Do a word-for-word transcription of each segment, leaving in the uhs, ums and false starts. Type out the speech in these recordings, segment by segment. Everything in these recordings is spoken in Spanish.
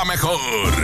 Mejor.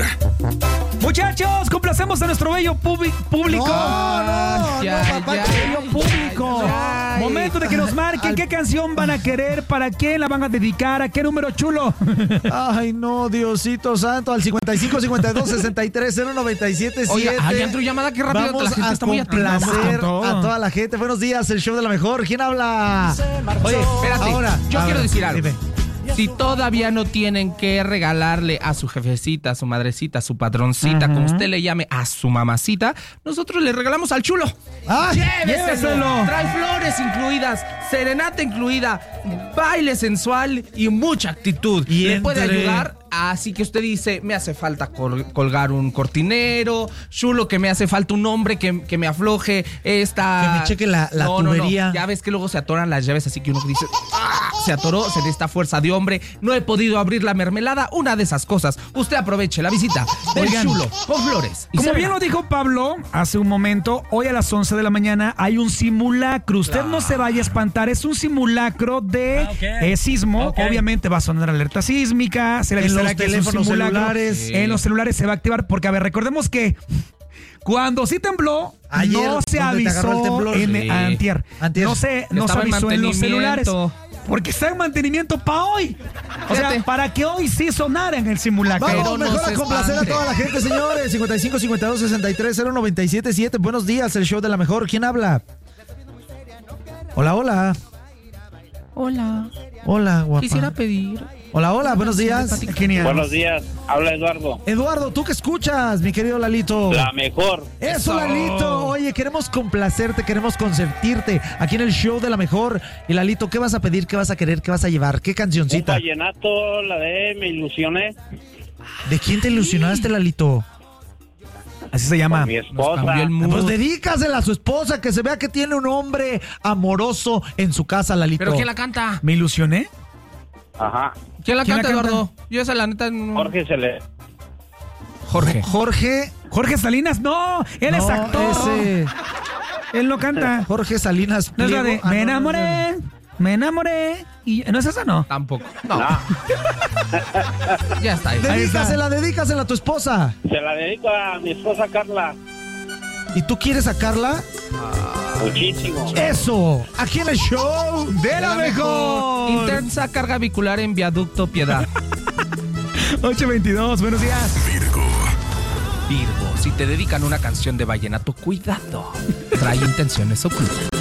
Muchachos, complacemos a nuestro bello pubi- público. No, no, ya, no, papá, ya, bello ya, público. ya. Momento de que nos marquen qué canción van a querer, para quién la van a dedicar, a qué número chulo. Ay, no, Diosito santo, al cincuenta y cinco, cincuenta y dos, sesenta y tres, cero noventa y siete, Oye, siete. ay, entró llamada, qué rápido. Vamos La gente a está muy atenta. complacer Vamos con a todo. toda la gente. Buenos días, el show de la mejor. ¿Quién habla? Oye, espérate, ahora, yo a quiero ver, decir algo. dime. Si todavía no tienen que regalarle a su jefecita, a su madrecita, a su patroncita, Ajá. como usted le llame, a su mamacita, nosotros le regalamos al chulo. ¡Ay! ¡Lléveselo! lléveselo. Trae flores incluidas, serenata incluida, baile sensual y mucha actitud. Y le puede entre- ayudar. Así que usted dice, me hace falta col- colgar un cortinero, chulo, que me hace falta un hombre que, que me afloje esta... Que me cheque la- la No, no, no. tubería. Ya ves que luego se atoran las llaves, así que uno dice, "Ah, se atoró, se necesita fuerza de hombre, no he podido abrir la mermelada", una de esas cosas. Usted aproveche la visita del Oigan. chulo con flores. y Como bien serenata. lo dijo Pablo hace un momento, hoy a las once de la mañana hay un simulacro. Usted no se vaya a espantar, es un simulacro de Ah, ok. eh, sismo. Ok. Obviamente va a sonar alerta sísmica, se le En avisará los que es un teléfonos simulacro. celulares. Sí. En los celulares se va a activar porque, a ver, recordemos que cuando sí tembló, Ayer, no se ¿dónde te agarró el avisó temblor? en Sí. antier. Antier. No se, no se Estaba en avisó en los celulares. mantenimiento. Porque está en mantenimiento para hoy. O sea, Fíjate. para que hoy sí sonara en el simulacro. Vamos, Pero no mejor se a complacer espante. a toda la gente, señores. cincuenta y cinco, cincuenta y dos, sesenta y tres, cero noventa y siete, siete. Buenos días, el show de la mejor. ¿Quién habla? Hola, hola. Hola, Hola, guapa. quisiera pedir... Hola, hola, buenos días. Genial. Buenos días, habla Eduardo. Eduardo, ¿tú qué escuchas, mi querido Lalito? La mejor. Eso, Eso. Lalito. Oye, queremos complacerte, queremos consentirte aquí en el show de la mejor. Y Lalito, ¿qué vas a pedir? ¿Qué vas a querer? ¿Qué vas a llevar? ¿Qué Un cancioncita? vallenato, la de Me Ilusioné, ¿De quién te ilusionaste, Lalito? Así se llama. mi Nos esposa. cambió el mundo. Pues dedícasela a su esposa, que se vea que tiene un hombre amoroso en su casa, Lalito. ¿Pero quién la canta? ¿Me ilusioné? Ajá, ¿Quién la ¿Quién la canta, canta? Eduardo? Yo esa la neta... no- Jorge se le... Jorge. Jorge. Jorge Salinas, no, él es No, actor. ese. Él no canta. Jorge Salinas. No es la de Pliego. Ah, me no, no, enamoré, me enamoré. Y no es esa, no. Tampoco. No, Ah, ya está. ahí. no. Ahí está. Dedícasela, dedícasela a tu esposa. se la dedico a mi esposa Carla. ¿Y tú quieres sacarla? Muchísimo. Eso. Aquí en el show De la mejor. Intensa carga vehicular en viaducto Piedad. ocho veintidós, buenos días. Virgo. Virgo, si te dedican una canción de vallenato, cuidado. Trae intenciones ocultas.